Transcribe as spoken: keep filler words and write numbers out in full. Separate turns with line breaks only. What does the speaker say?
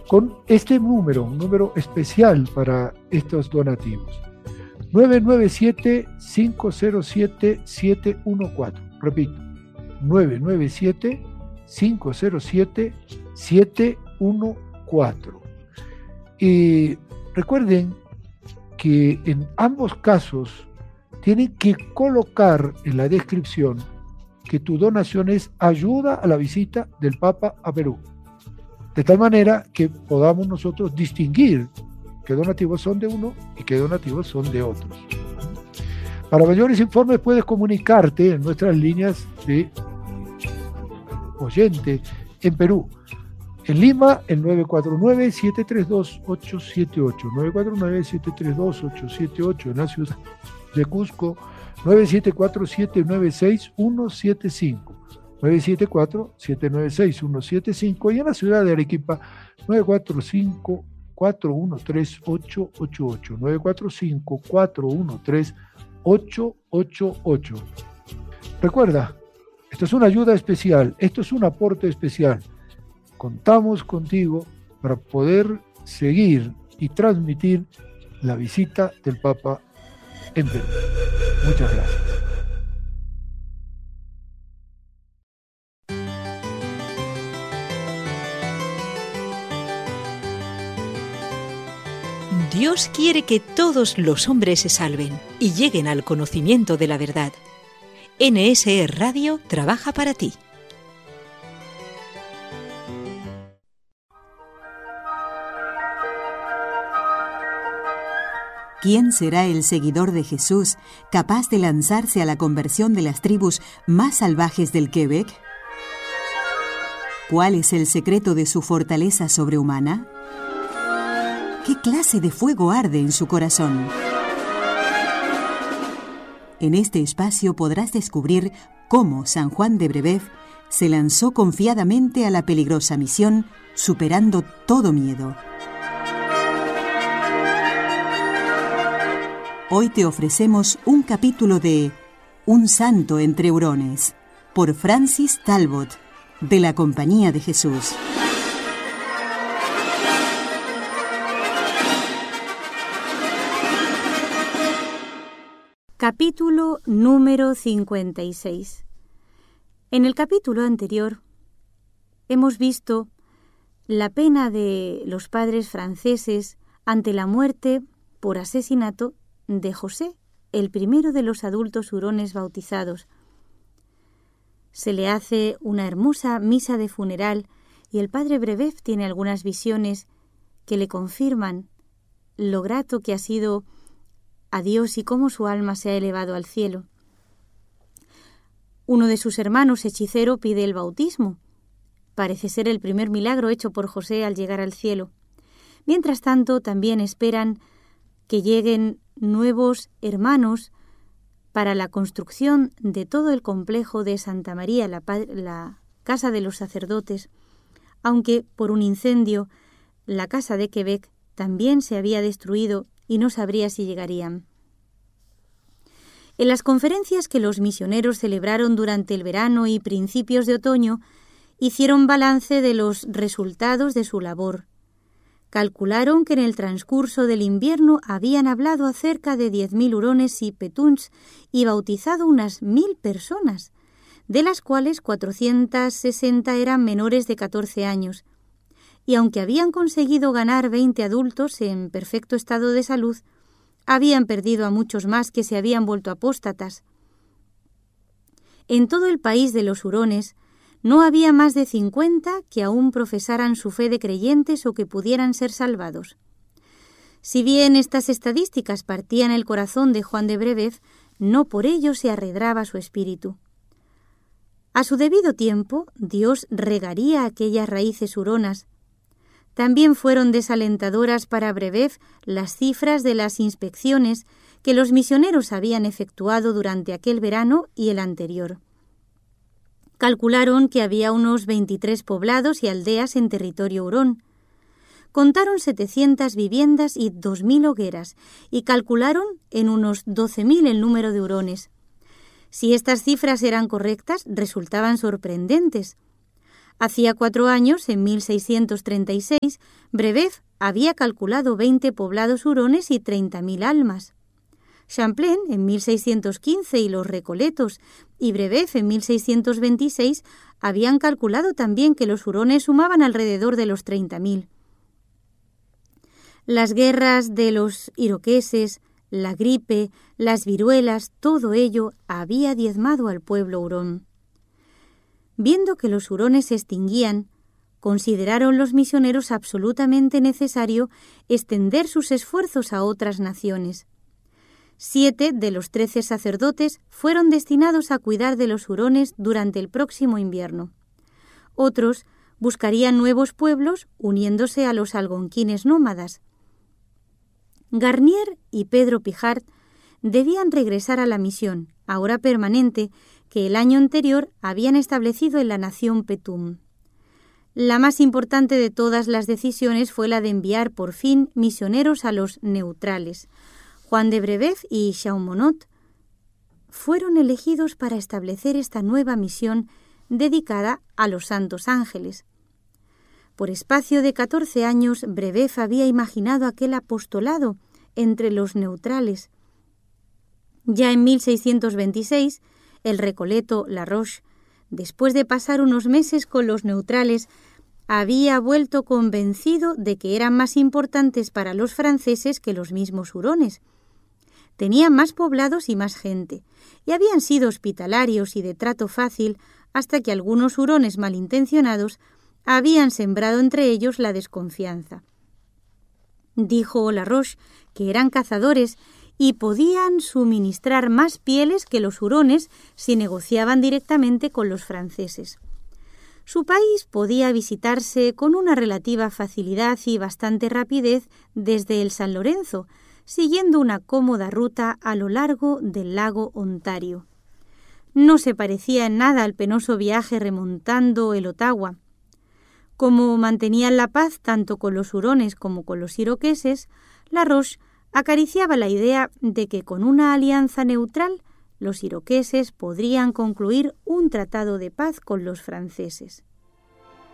con este número, un número especial para estos donativos. nueve nueve siete, cinco cero siete, siete uno cuatro. Repito, nueve nueve siete, cinco cero siete, siete uno cuatro. Y recuerden que en ambos casos tienen que colocar en la descripción que tu donación es ayuda a la visita del Papa a Perú, de tal manera que podamos nosotros distinguir qué donativos son de uno y qué donativos son de otros. Para mayores informes puedes comunicarte en nuestras líneas de oyente en Perú. En Lima, el nueve cuatro nueve, siete tres dos, ocho siete ocho, nueve cuatro nueve, siete tres dos, ocho siete ocho. En la ciudad de Cusco, nueve siete cuatro, siete nueve seis, uno siete cinco, nueve siete cuatro, siete nueve seis, uno siete cinco. Y en la ciudad de Arequipa, nueve cuatro cinco, cuatro uno tres, ocho ocho ocho, nueve cuatro cinco, cuatro uno tres, ocho ocho ocho. Recuerda, esto es una ayuda especial, esto es un aporte especial. Contamos contigo para poder seguir y transmitir la visita del Papa en Perú. Muchas gracias.
Dios quiere que todos los hombres se salven y lleguen al conocimiento de la verdad. N S E Radio trabaja para ti.
¿Quién será el seguidor de Jesús capaz de lanzarse a la conversión de las tribus más salvajes del Quebec? ¿Cuál es el secreto de su fortaleza sobrehumana? ¿Qué clase de fuego arde en su corazón? En este espacio podrás descubrir cómo San Juan de Brebeuf se lanzó confiadamente a la peligrosa misión, superando todo miedo. Hoy te ofrecemos un capítulo de Un santo entre hurones, por Francis Talbot, de la Compañía de Jesús.
Capítulo número cincuenta y seis. En el capítulo anterior hemos visto la pena de los padres franceses ante la muerte por asesinato de José, el primero de los adultos hurones bautizados. Se le hace una hermosa misa de funeral y el padre Brebeuf tiene algunas visiones que le confirman lo grato que ha sido a Dios y cómo su alma se ha elevado al cielo. Uno de sus hermanos, hechicero, pide el bautismo. Parece ser el primer milagro hecho por José al llegar al cielo. Mientras tanto, también esperan que lleguen nuevos hermanos para la construcción de todo el complejo de Santa María, la, la casa de los sacerdotes, aunque por un incendio la casa de Quebec también se había destruido y no sabría si llegarían. En las conferencias que los misioneros celebraron durante el verano y principios de otoño, hicieron balance de los resultados de su labor. Calcularon que en el transcurso del invierno habían hablado a cerca de diez mil hurones y petuns y bautizado unas mil personas, de las cuales cuatrocientas sesenta eran menores de catorce años. Y aunque habían conseguido ganar veinte adultos en perfecto estado de salud, habían perdido a muchos más que se habían vuelto apóstatas. En todo el país de los hurones no había más de cincuenta que aún profesaran su fe de creyentes o que pudieran ser salvados. Si bien estas estadísticas partían el corazón de Juan de Brebeuf, no por ello se arredraba su espíritu. A su debido tiempo, Dios regaría aquellas raíces huronas. También fueron desalentadoras para Brebeuf las cifras de las inspecciones que los misioneros habían efectuado durante aquel verano y el anterior. Calcularon que había unos veintitrés poblados y aldeas en territorio hurón. Contaron setecientas viviendas y dos mil hogueras y calcularon en unos doce mil el número de hurones. Si estas cifras eran correctas, resultaban sorprendentes. Hacía cuatro años, en mil seiscientos treinta y seis, Brebeuf había calculado veinte poblados hurones y treinta mil almas. Champlain, en mil seiscientos quince, y los Recoletos y Brebeuf, en mil seiscientos veintiséis, habían calculado también que los hurones sumaban alrededor de los treinta mil. Las guerras de los iroqueses, la gripe, las viruelas, todo ello había diezmado al pueblo hurón. Viendo que los hurones se extinguían, consideraron los misioneros absolutamente necesario extender sus esfuerzos a otras naciones. Siete de los trece sacerdotes fueron destinados a cuidar de los hurones durante el próximo invierno. Otros buscarían nuevos pueblos uniéndose a los algonquines nómadas. Garnier y Pedro Pijart debían regresar a la misión, ahora permanente, que el año anterior habían establecido en la nación Petun. La más importante de todas las decisiones fue la de enviar por fin misioneros a los neutrales. Juan de Brebeuf y Chaumont fueron elegidos para establecer esta nueva misión dedicada a los Santos Ángeles. Por espacio de catorce años, Brebeuf había imaginado aquel apostolado entre los neutrales. Ya en mil seiscientos veintiséis, el recoleto La Roche, después de pasar unos meses con los neutrales, había vuelto convencido de que eran más importantes para los franceses que los mismos hurones. Tenían más poblados y más gente, y habían sido hospitalarios y de trato fácil hasta que algunos hurones malintencionados habían sembrado entre ellos la desconfianza. Dijo La Roche que eran cazadores y podían suministrar más pieles que los hurones si negociaban directamente con los franceses. Su país podía visitarse con una relativa facilidad y bastante rapidez desde el San Lorenzo, siguiendo una cómoda ruta a lo largo del lago Ontario. No se parecía en nada al penoso viaje remontando el Ottawa. Como mantenían la paz tanto con los hurones como con los iroqueses, La Roche acariciaba la idea de que con una alianza neutral los iroqueses podrían concluir un tratado de paz con los franceses.